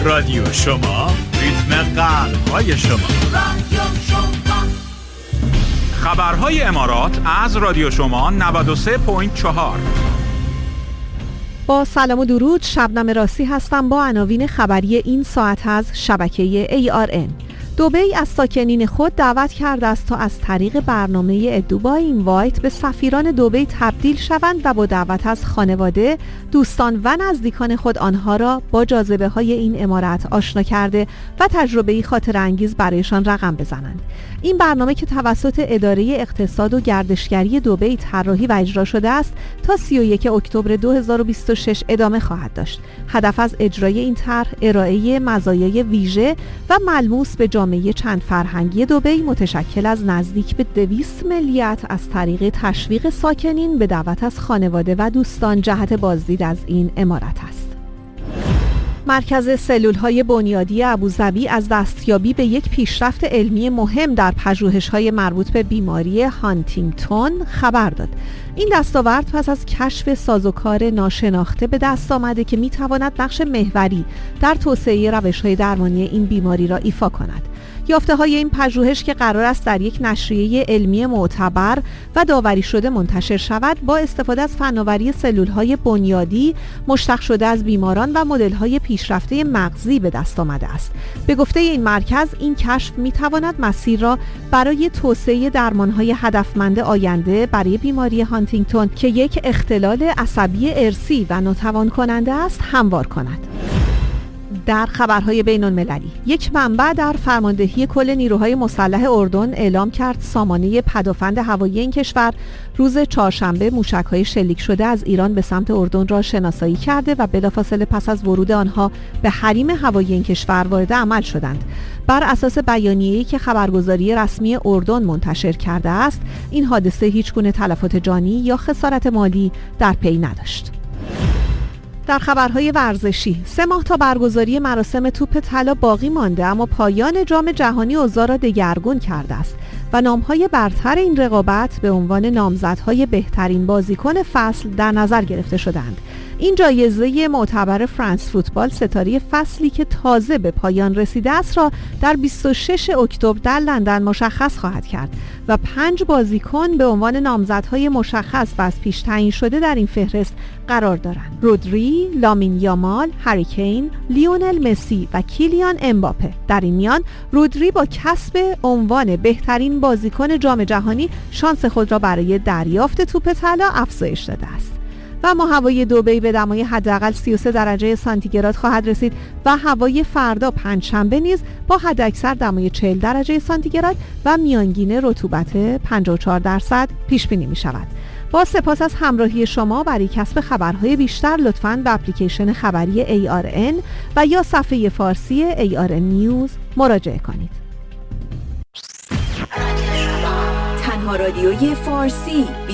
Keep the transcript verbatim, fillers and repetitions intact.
رادیو شما، ریتم قلب‌های شما. رادیو شما. خبرهای امارات از رادیو شما نود و سه و چهار. با سلام و درود، شبنم راستی هستم با عناوین خبری این ساعت از شبکه ای آر ان. دبی از ساکنین خود دعوت کرده است تا از طریق برنامه دبی اینوایت به سفیران دبی تبدیل شوند و با دعوت از خانواده، دوستان و نزدیکان خود آنها را با جاذبه‌های این امارت آشنا کرده و تجربه‌ای خاطر انگیز برایشان رقم بزنند. این برنامه که توسط اداره اقتصاد و گردشگری دبی طراحی و اجرا شده است تا سی و یکم اکتبر دو هزار و بیست و شش ادامه خواهد داشت. هدف از اجرای این طرح ارائه مزایای ویژه و ملموس به جامعه چند فرهنگی دبی متشکل از نزدیک به دویست ملیت از طریق تشویق ساکنین به دعوت از خانواده و دوستان جهت بازدید از این امارت است. مرکز سلول‌های بنیادی ابوظبی از دستیابی به یک پیشرفت علمی مهم در پژوهش‌های مربوط به بیماری هانتینگتون خبر داد. این دستاورد پس از کشف سازوکار ناشناخته به دست آمده که می‌تواند نقش محوری در توسعه روش‌های درمانی این بیماری را ایفا کند. یافته‌های این پژوهش که قرار است در یک نشریه علمی معتبر و داوری شده منتشر شود، با استفاده از فناوری سلول‌های بنیادی مشتق شده از بیماران و مدل‌های پیشرفته مغزی به دست آمده است. به گفته این مرکز، این کشف می‌تواند مسیر را برای توسعه درمان‌های هدفمند آینده برای بیماری هانتینگتون که یک اختلال عصبی ارثی و ناتوان کننده است هموار کند. در خبرهای بین المللی، یک منبع در فرماندهی کل نیروهای مسلح اردن اعلام کرد سامانه پدافند هوایی این کشور روز چهارشنبه موشک‌های شلیک شده از ایران به سمت اردن را شناسایی کرده و بلافاصله پس از ورود آنها به حریم هوایی این کشور وارد عمل شدند. بر اساس بیانیه‌ای که خبرگزاری رسمی اردن منتشر کرده است، این حادثه هیچگونه تلفات جانی یا خسارت مالی در پی نداشت. در خبرهای ورزشی، سه ماه تا برگزاری مراسم توپ طلا باقی مانده، اما پایان جام جهانی اوضاع را دگرگون کرده است و نام‌های برتر این رقابت به عنوان نامزدهای بهترین بازیکن فصل در نظر گرفته شدند. این جایزه معتبر فرانس فوتبال ستاره فصلی که تازه به پایان رسیده است را در بیست و ششم اکتبر در لندن مشخص خواهد کرد و پنج بازیکن به عنوان نامزدهای مشخص و از پیش تعیین شده در این فهرست قرار دارند: رودری، لامین یامال، هری کین، لیونل مسی و کیلیان امباپه. در این میان رودری با کسب عنوان بهترین بازیکن جام جهانی شانس خود را برای دریافت توپ طلا افزایش داده است. و ما هوای دبی به دمای حداقل سی و سه درجه سانتیگراد خواهد رسید و هوای فردا پنجشنبه نیز با حداکثر دمای چهل درجه سانتیگراد و میانگین رطوبت پنجاه و چهار درصد پیش بینی می شود. با سپاس از همراهی شما. برای کسب خبرهای بیشتر لطفاً به اپلیکیشن خبری ای آر ان و یا صفحه فارسی ای آر ان نیوز مراجعه کنید. تنها رادیوی فارسی